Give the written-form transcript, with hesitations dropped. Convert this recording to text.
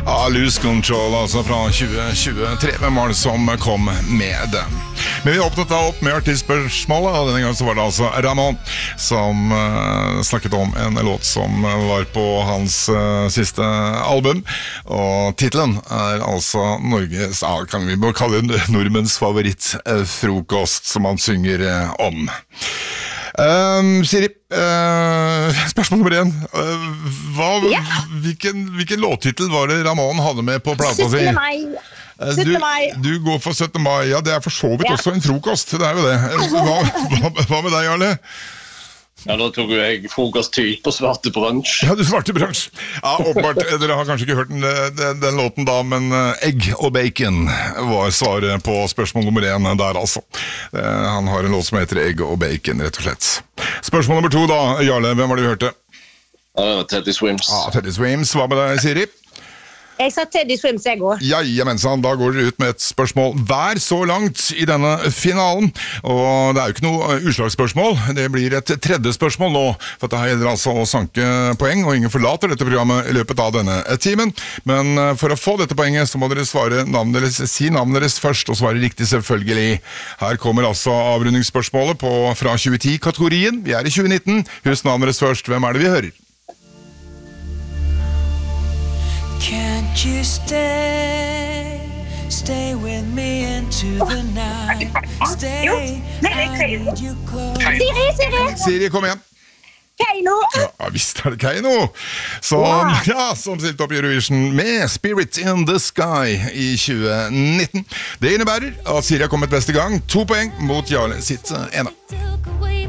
Lose Control, altså fra 2023. Hvem var det som kom med den? Men vi åpnet da opp med artistspørsmålet, og denne gangen så var det altså Ramón som snakket om en låt som var på hans siste album. Og titlen er altså Norges, kan vi bare kalle det nordmenns favorittfrokost, som han synger om. Siri, spørsmål nummer 1. Hvilken låttitel var det Ramón hadde med på plata si? 17. mai. 17. mai. Du går for 17. mai. Ja, det er for så vidt også en frokost. Det er jo det. Hva med deg, Jarle? Ja, da tok jeg frokosttyp og svarte brunch. Ja, du svarte brunch. Ja, åpenbart. Dere har kanskje ikke hørt den låten da, men egg og bacon var svaret på spørsmål nummer 1 der, altså. Han har en låt som heter Egg og bacon, rett og slett. Spørsmål nummer 2 da, Jarle, hvem var det vi hørte? Ja, det var Teddy Swims. Ja, Teddy Swims. Hva med deg, Siri? Jeg sa Teddy Swims, jeg også. Jajamensan, da går dere ut med et spørsmål hver så langt i denne finalen. Og det er jo ikke noe utslagsspørsmål, det blir et tredje spørsmål nå. For det gjelder altså å sanke poeng, og ingen forlater dette programmet i løpet av denne timen. Men for å få dette poenget så må dere si navnet deres først, og svare riktig selvfølgelig. Her kommer altså avrundingsspørsmålet fra 2010-kategorien. Vi er i 2019. Husk navnet deres først. Hvem er det vi hører? Can't you stay with me into the night? Stay, I need you close. Siri, kom igjen. Keiino! Ja, visst er det Keiino. Som stilte opp i Eurovision med Spirit in the Sky i 2019. Det innebærer at Siri har kommet best i gang. 2 poeng mot Jarle sitt ene.